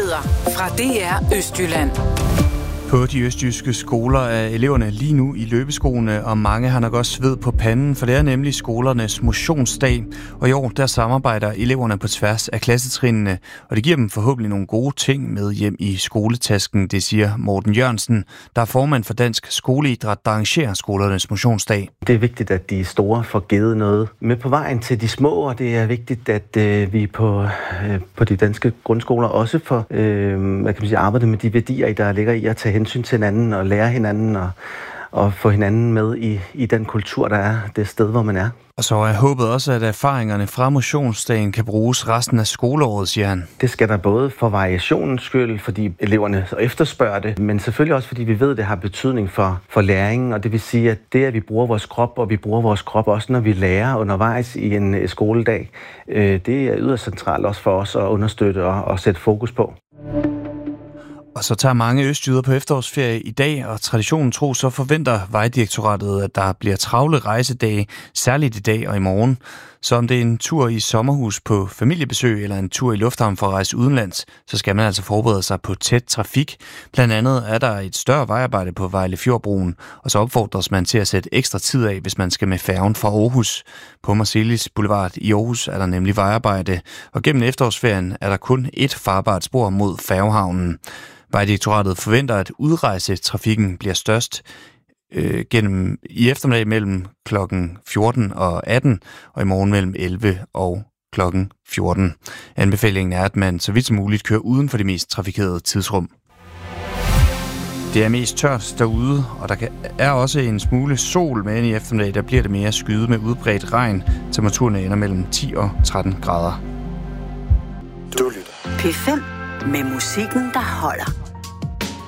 Nyheder fra DR Østjylland. På de østjyske skoler er eleverne lige nu i løbeskoene, og mange har nok også sved på panden, for det er nemlig skolernes motionsdag. Og i år, der samarbejder eleverne på tværs af klassetrinene, og det giver dem forhåbentlig nogle gode ting med hjem i skoletasken, det siger Morten Jørgensen, der er formand for Dansk Skoleidræt, der arrangerer skolernes motionsdag. Det er vigtigt, at de store får givet noget med på vejen til de små, og det er vigtigt, at vi på de danske grundskoler også får arbejdet med de værdier, der ligger i at tage hensyn til hinanden og lære hinanden og få hinanden med i den kultur, der er det sted, hvor man er. Og så er håbet også, at erfaringerne fra motionsdagen kan bruges resten af skoleåret, siger han. Det skal der både for variationens skyld, fordi eleverne efterspørger det, men selvfølgelig også, fordi vi ved, at det har betydning for læringen. Og det vil sige, at det, at vi bruger vores krop, og vi bruger vores krop også, når vi lærer undervejs i en skoledag, det er yderst centralt også for os at understøtte og sætte fokus på. Og så tager mange østjyder på efterårsferie i dag, og traditionen tro, så forventer Vejdirektoratet, at der bliver travle rejsedage, særligt i dag og i morgen. Så om det er en tur i sommerhus på familiebesøg eller en tur i lufthavn for at rejse udenlands, så skal man altså forberede sig på tæt trafik. Blandt andet er der et større vejarbejde på Vejlefjordbroen, og så opfordres man til at sætte ekstra tid af, hvis man skal med færgen fra Aarhus. På Marselis Boulevard i Aarhus er der nemlig vejarbejde, og gennem efterårsferien er der kun et farbart spor mod færgehavnen. Vejdirektoratet forventer, at udrejsetrafikken bliver størst i eftermiddag mellem kl. 14 og 18, og i morgen mellem 11 og kl. 14. Anbefalingen er, at man så vidt som muligt kører uden for de mest trafikerede tidsrum. Det er mest tørt derude, og der er også en smule sol, men i eftermiddag der bliver det mere skyet med udbredt regn. Temperaturen ender mellem 10 og 13 grader. Du lytter. P5 med musikken, der holder.